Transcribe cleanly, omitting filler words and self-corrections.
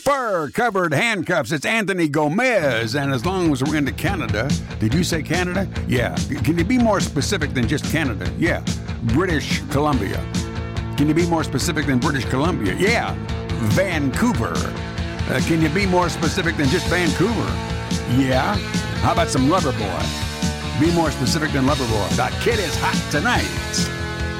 fur-covered handcuffs. It's Anthony Gomez. And as long as we're into Canada, did you say Canada? Yeah. Can you be more specific than just Canada? Yeah. British Columbia. Can you be more specific than British Columbia? Yeah. Vancouver. Can you be more specific than just Vancouver? Yeah. How about some Loverboy? Be more specific than Loverboy. That kid is hot tonight.